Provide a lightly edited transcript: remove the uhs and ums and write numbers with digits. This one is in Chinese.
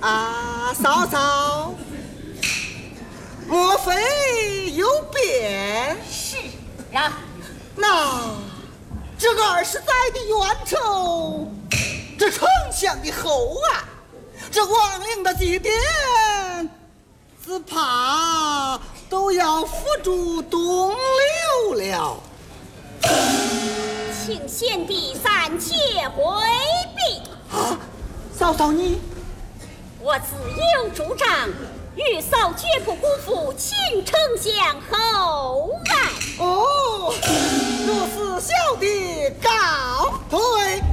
啊，嫂嫂，莫非有变？ 是啊， 那这20载的冤仇，这丞相的后案，这亡灵的祭奠，只怕都要付诸东流了。 请先帝暂且回避。 啊，嫂嫂你， 我自有主张，玉嫂绝不辜负秦丞相厚爱。 哦，如此小弟告退。